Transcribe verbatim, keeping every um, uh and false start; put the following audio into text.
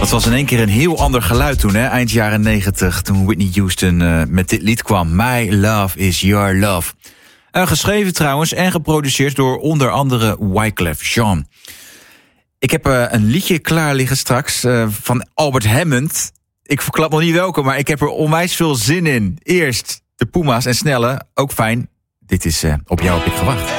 Dat was in één keer een heel ander geluid toen, hè? Eind jaren negentig, toen Whitney Houston uh, met dit lied kwam. My Love is Your Love. Uh, geschreven trouwens en geproduceerd door onder andere Wyclef Jean. Ik heb uh, een liedje klaar liggen straks uh, van Albert Hammond. Ik verklap nog niet welke, maar ik heb er onwijs veel zin in. Eerst de Puma's en Snelle, ook fijn. Dit is uh, Op jou heb ik gewacht.